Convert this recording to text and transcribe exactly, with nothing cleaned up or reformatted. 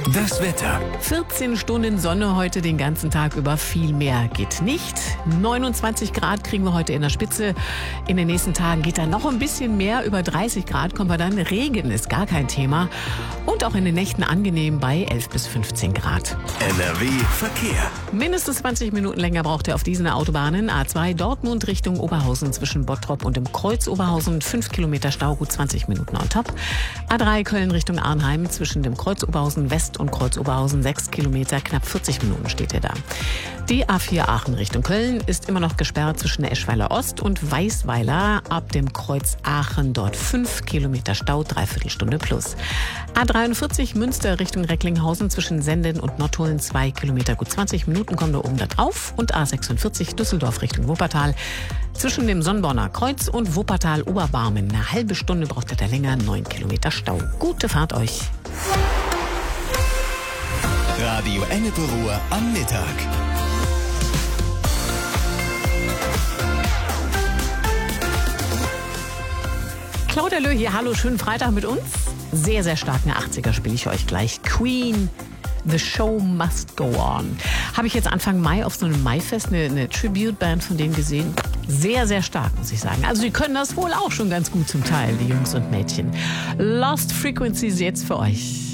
Das Wetter. vierzehn Stunden Sonne heute den ganzen Tag über. Viel mehr geht nicht. neunundzwanzig Grad kriegen wir heute in der Spitze. In den nächsten Tagen geht da noch ein bisschen mehr. Über dreißig Grad kommen wir dann. Regen ist gar kein Thema. Und auch in den Nächten angenehm bei elf bis fünfzehn Grad. N R W Verkehr. Mindestens zwanzig Minuten länger braucht er auf diesen Autobahnen. A zwei Dortmund Richtung Oberhausen zwischen Bottrop und dem Kreuz Oberhausen. fünf Kilometer Stau, gut zwanzig Minuten on top. A drei Köln Richtung Arnheim zwischen dem Kreuz Oberhausen West und Kreuz Oberhausen. sechs Kilometer, knapp vierzig Minuten steht er da. Die A vier Aachen Richtung Köln ist immer noch gesperrt zwischen Eschweiler Ost und Weißweiler. Ab dem Kreuz Aachen dort fünf Kilometer Stau, dreiviertel Stunde plus. A dreiundvierzig Münster Richtung Recklinghausen zwischen Senden und Nottuln zwei Kilometer, gut zwanzig Minuten kommen wir oben da drauf. Und A sechsundvierzig Düsseldorf Richtung Wuppertal zwischen dem Sonnborner Kreuz und Wuppertal Oberbarmen. Eine halbe Stunde braucht er da länger, neun Kilometer Stau. Gute Fahrt euch. Radio Ennepe Ruhr am Mittag. Claudia Löh hier, hallo, schönen Freitag mit uns. Sehr, sehr starken achtziger spiele ich euch gleich. Queen, The Show Must Go On. Habe ich jetzt Anfang Mai auf so einem Maifest eine, eine Tribute-Band von denen gesehen. Sehr, sehr stark, muss ich sagen. Also sie können das wohl auch schon ganz gut zum Teil, die Jungs und Mädchen. Lost Frequencies jetzt für euch.